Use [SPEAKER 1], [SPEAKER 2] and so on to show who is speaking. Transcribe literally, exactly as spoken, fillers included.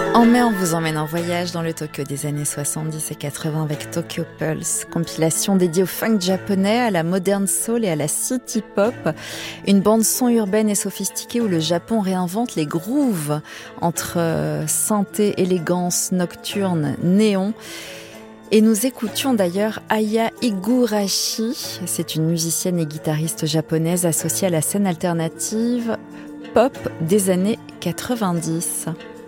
[SPEAKER 1] En mai, on vous emmène en voyage dans le Tokyo des années soixante-dix et quatre-vingts avec Tokyo Pulse, compilation dédiée au funk japonais, à la modern soul et à la city pop. Une bande son urbaine et sophistiquée où le Japon réinvente les grooves entre euh, synthé, élégance, nocturne, néon. Et nous écoutions d'ailleurs Aya Higurashi. C'est une musicienne et guitariste japonaise associée à la scène alternative pop des années quatre-vingt-dix.